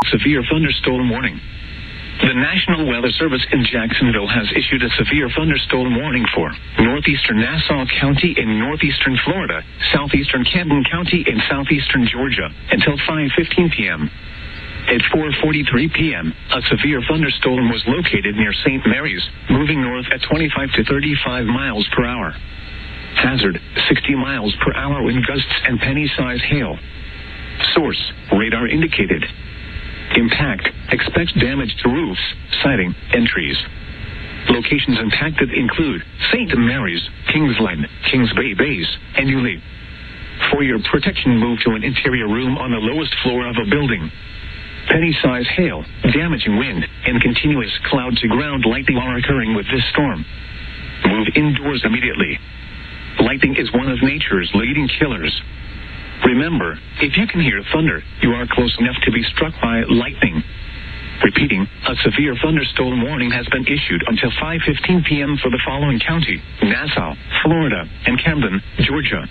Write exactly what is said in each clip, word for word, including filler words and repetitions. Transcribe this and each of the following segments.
severe thunderstorm warning. The National Weather Service in Jacksonville has issued a severe thunderstorm warning for northeastern Nassau County in northeastern Florida, southeastern Camden County in southeastern Georgia until five fifteen p.m. At four forty-three p.m., a severe thunderstorm was located near Saint Mary's, moving north at twenty-five to thirty-five miles per hour. Hazard, sixty miles per hour wind gusts and penny-sized hail. Source, radar indicated. Impact, expects damage to roofs, siding, and trees. Locations impacted include Saint Mary's, Kingsland, Kings Bay Base, and Yulee. For your protection, move to an interior room on the lowest floor of a building. Penny-sized hail, damaging wind, and continuous cloud-to-ground lightning are occurring with this storm. Move indoors immediately. Lightning is one of nature's leading killers. Remember, if you can hear thunder, you are close enough to be struck by lightning. Repeating, a severe thunderstorm warning has been issued until five fifteen p.m. for the following county: Nassau, Florida, and Camden, Georgia.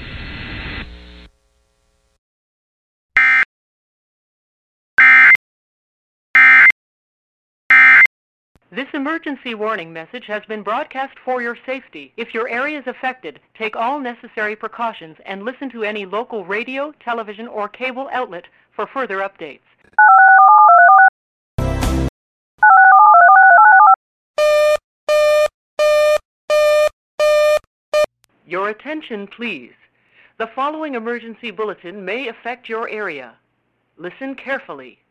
This emergency warning message has been broadcast for your safety. If your area is affected, take all necessary precautions and listen to any local radio, television, or cable outlet for further updates. Your attention, please. The following emergency bulletin may affect your area. Listen carefully.